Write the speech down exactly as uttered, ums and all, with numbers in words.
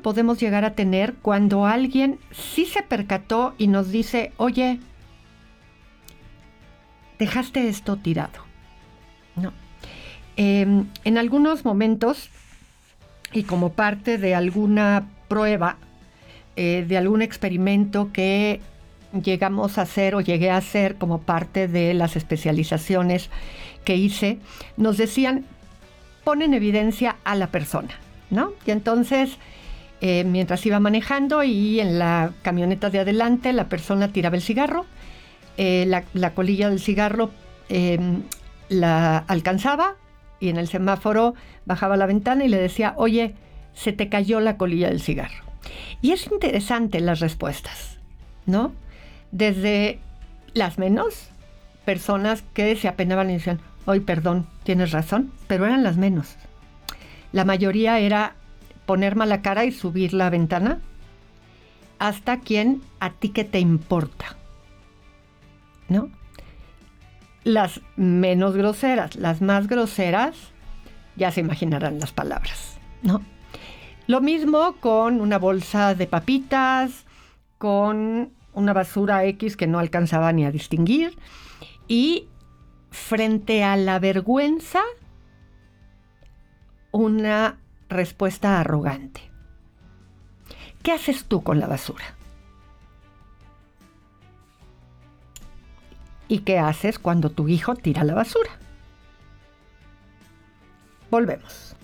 lo podemos llegar a tener cuando alguien sí se percató y nos dice, oye, dejaste esto tirado, ¿no? Eh, en algunos momentos, y como parte de alguna prueba, eh, de algún experimento que llegamos a hacer o llegué a hacer como parte de las especializaciones que hice, nos decían, pon en evidencia a la persona, ¿no? Y entonces, eh, mientras iba manejando y en la camioneta de adelante, la persona tiraba el cigarro, eh, la, la colilla del cigarro eh, la alcanzaba y en el semáforo bajaba la ventana y le decía, oye, se te cayó la colilla del cigarro. Y es interesante las respuestas, ¿no? Desde las menos, personas que se apenaban y decían, ay, perdón, tienes razón, pero eran las menos. La mayoría era poner mala cara y subir la ventana, hasta quien a ti que te importa, ¿no? Las menos groseras, las más groseras, ya se imaginarán las palabras, ¿no? Lo mismo con una bolsa de papitas, con una basura X que no alcanzaba ni a distinguir, y frente a la vergüenza, una respuesta arrogante. ¿Qué haces tú con la basura? ¿Y qué haces cuando tu hijo tira la basura? Volvemos.